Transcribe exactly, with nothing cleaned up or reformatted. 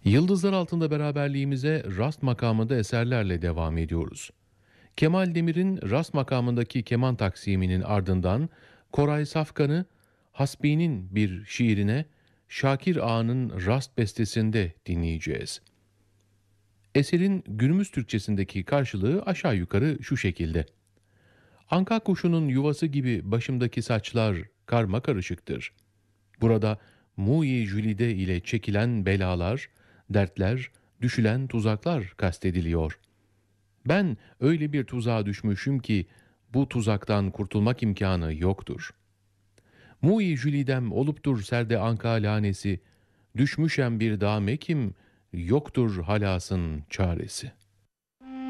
Yıldızlar altında beraberliğimize Rast makamında eserlerle devam ediyoruz. Kemal Demir'in Rast makamındaki keman taksiminin ardından Koray Safkan'ı Hasbi'nin bir şiirine Şakir Ağa'nın Rast bestesinde dinleyeceğiz. Eserin günümüz Türkçesindeki karşılığı aşağı yukarı şu şekilde. Anka kuşunun yuvası gibi başımdaki saçlar karma karışıktır. Burada Muyi Jülide ile çekilen belalar, dertler, düşülen tuzaklar kastediliyor. Ben öyle bir tuzağa düşmüşüm ki bu tuzaktan kurtulmak imkanı yoktur. Muyi Jülidem oluptur serde anka lanesi, düşmüşem bir dağ mekim, yoktur halasın çaresi.''